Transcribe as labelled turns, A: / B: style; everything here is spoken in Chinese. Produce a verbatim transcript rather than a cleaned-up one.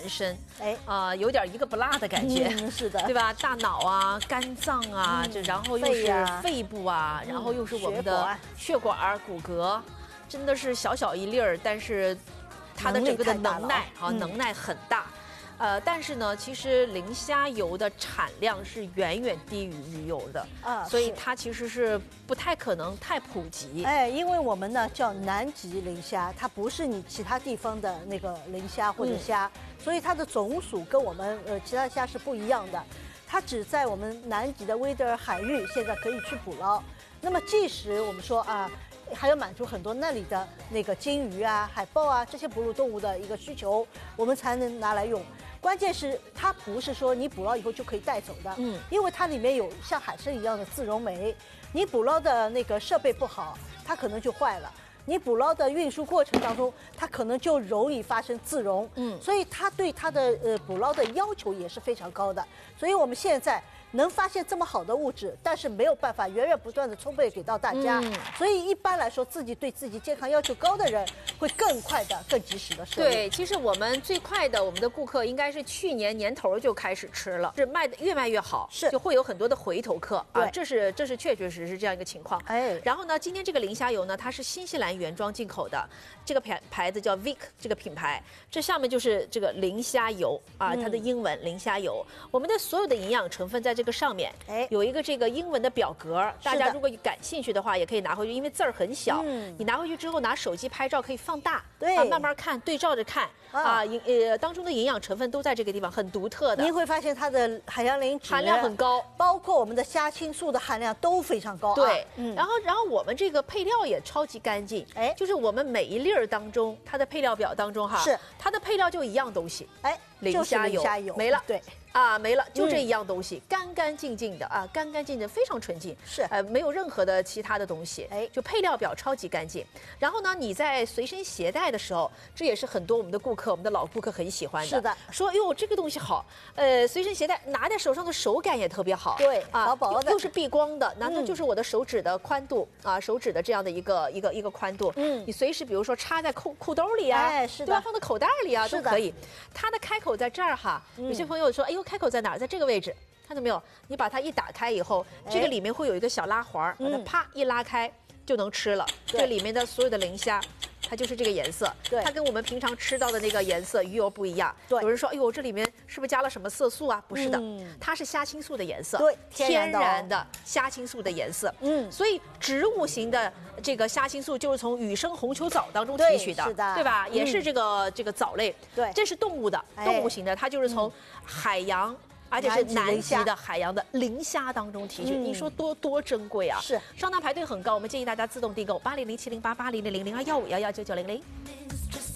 A: 全身，
B: 哎
A: 啊、呃，有点一个不落的感觉，
B: 嗯、是的，
A: 对吧？大脑啊、肝脏啊，这、嗯、然后又是肺部啊，
B: 嗯、
A: 然后又是我们的血管、骨骼，真的是小小一粒儿，但是它的整个的能耐啊，
B: 嗯、
A: 能耐很大。呃，但是呢，其实磷虾油的产量是远远低于鱼油的，啊，所以它其实是不太可能太普及。
B: 哎，因为我们呢叫南极磷虾，它不是你其他地方的那个磷虾或者虾，嗯、所以它的种属跟我们呃其他虾是不一样的。它只在我们南极的威德尔海域现在可以去捕捞。那么即使我们说啊。还要满足很多那里的那个金鱼啊、海豹啊这些哺乳动物的一个需求，我们才能拿来用。关键是它不是说你捕捞以后就可以带走的，嗯，因为它里面有像海参一样的自溶酶，你捕捞的那个设备不好，它可能就坏了。你捕捞的运输过程当中，它可能就容易发生自溶，嗯，所以它对它的呃捕捞的要求也是非常高的。所以我们现在能发现这么好的物质，但是没有办法源源不断的充分给到大家，嗯、所以一般来说，自己对自己健康要求高的人会更快的、更及时的摄入。
A: 对，其实我们最快的，我们的顾客应该是去年年头就开始吃了，是卖的越卖越好，
B: 是
A: 就会有很多的回头客啊，这是这是确确实实这样一个情况。哎，然后呢，今天这个磷虾油呢，它是新西兰原装进口的，这个牌牌子叫 Vic 这个品牌，这上面就是这个磷虾油啊，它的英文磷虾油，我们的所有的营养成分在这个上面，哎，有一个这个英文的表格，大家如果感兴趣的话，也可以拿回去，因为字儿很小，嗯、你拿回去之后拿手机拍照可以放大，
B: 对，
A: 啊，慢慢看，对照着看，啊，营呃当中的营养成分都在这个地方，很独特的。
B: 您会发现它的海洋磷脂
A: 含量很高，
B: 包括我们的虾青素的含量都非常高。
A: 对，嗯，然后然后我们这个配料也超级干净，哎，就是我们每一粒儿当中，它的配料表当中哈，
B: 是
A: 它的配料就一样东西，
B: 哎，
A: 磷虾油没了，
B: 对。
A: 啊，没了，就这一样东西，嗯、干干净净的啊，干干净净，非常纯净，
B: 是，
A: 呃，没有任何的其他的东西，哎，就配料表超级干净。然后呢，你在随身携带的时候，这也是很多我们的顾客，我们的老顾客很喜欢的。
B: 是的，
A: 说哟，这个东西好，呃，随身携带，拿在手上的手感也特别好，
B: 对，
A: 啊，
B: 薄薄的，
A: 又是避光的，那那就是我的手指的宽度、嗯、啊，手指的这样的一个一个一个宽度，嗯，你随时比如说插在裤裤兜里啊，
B: 哎，是的，
A: 对吧？放在口袋里啊，都可以。它的开口在这儿哈，嗯、有些朋友说，哎呦，开口在哪儿？在这个位置，看到没有？你把它一打开以后，这个里面会有一个小拉环，把它啪一拉开就能吃了。这个里面的所有的磷虾，它就是这个颜色。对，它跟我们平常吃到的那个颜色鱼油不一样。对，有人说，哎呦，这里面是不是加了什么色素啊？不是的，嗯、它是虾青素的颜色。
B: 对，
A: 天然的虾青素的颜色。嗯，所以植物型的这个虾青素就是从野生红球藻当中提取的，
B: 是的，
A: 对吧？
B: 嗯、
A: 也是这个这个藻类。对，这是动物的，动物型的，它就是从海洋。而且是南极的海洋的磷虾当中提取，嗯、你说多多珍贵啊！
B: 是，
A: 上单排队很高，我们建议大家自动订购八零零七零八八零零零零二幺五幺幺九九零零。